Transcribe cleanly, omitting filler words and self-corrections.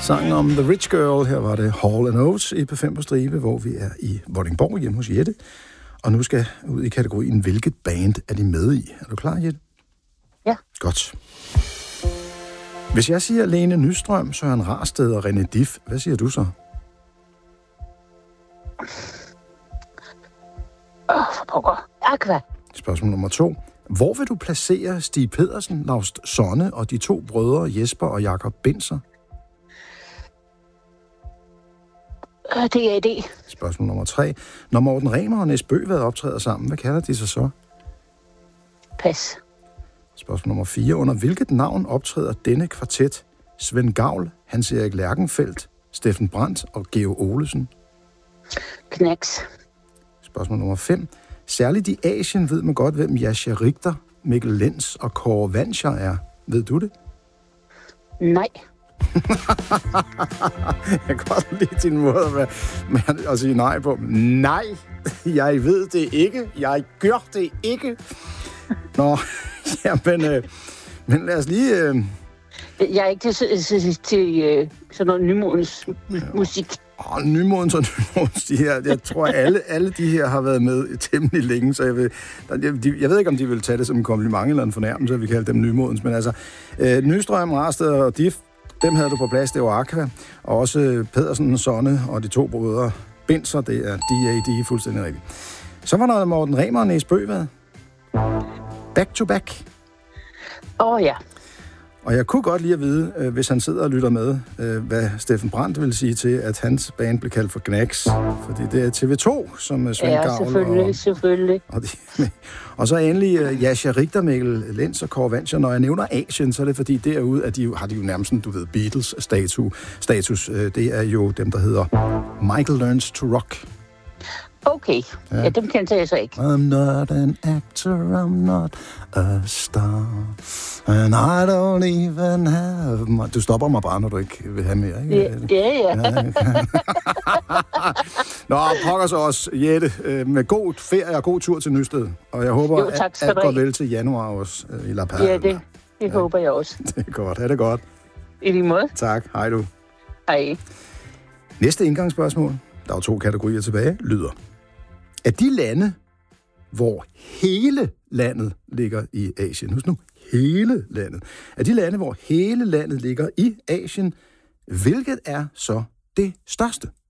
Sangen om The Rich Girl. Her var det Hall & Oates i P5 på stribe, hvor vi er i Vordingborg hjemme hos Jette. Og nu skal ud i kategorien, hvilket band er de med i? Er du klar, Jette? Ja. Godt. Hvis jeg siger Lene Nystrøm, Søren Rarsted og René Dif, hvad siger du så? For pokker. Aqua. Spørgsmål nummer 2. Hvor vil du placere Stig Pedersen, Laust Sonne og de 2 brødre Jesper og Jakob Binzer? Det er det. Spørgsmål nummer 3. Når Morten Remer og Nis Bøgvad optræder sammen, hvad kalder de sig så? Pas. Spørgsmål nummer 4. Under hvilket navn optræder denne kvartet? Svend Gavl, Hans-Erik Lerkenfeldt, Steffen Brandt og Geo Olesen? Knacks. Spørgsmål nummer 5. Særligt i Asien ved man godt, hvem Jascha Richter, Mikkel Lenz og Kåre Vanscher er. Ved du det? Nej. Jeg kan godt lide din måde at sige nej på. Nej, jeg ved det ikke. Jeg gør det ikke. Nå, ja, men lad os lige... Jeg er ikke til sådan noget nymodens musik. Nymodens, jeg tror, alle de her har været med temmelig længe, så jeg ved ikke, om de vil tage det som en kompliment eller en fornærmelse, at vi kalder dem nymodens, men altså, Nystrøm, Rarsted og Dif, dem havde du på plads, det var Aqua, og også Pedersen, Sonne og de 2 brødre Binzer, det er de er fuldstændig rigtigt. Så var der Morten Remer og Nis Bøgvad. Back to back. Ja. Og jeg kunne godt lige at vide, hvis han sidder og lytter med, hvad Steffen Brandt vil sige til, at hans band blev kaldt for Knacks. Fordi det er TV2, som Svend Gavl. Ja, selvfølgelig. Og så endelig Jascha Richter, Mikkel Lenz og Kåre Vanscher. Når jeg nævner Asien, så er det fordi derude, at har de jo nærmest sådan, Beatles-status. Det er jo dem, der hedder Michael Learns to Rock. Okay, ja dem kendte jeg så ikke. I'm not an actor, I'm not a star, and I don't even have... Du stopper mig bare, når du ikke vil have mere, ikke? Ja. Nå, pokker så også, Jette, med god ferie og god tur til Nysted. Og jeg håber, at går vel til januar også i La Palma. Ja, det håber jeg også. Det er godt, det godt. I lige måde. Tak, hej du. Hej. Næste indgangsspørgsmål, der er jo 2 kategorier tilbage, lyder: af de lande, hvor hele landet ligger i Asien, husk nu, hele landet, af de lande, hvor hele landet ligger i Asien, hvilket er så det største?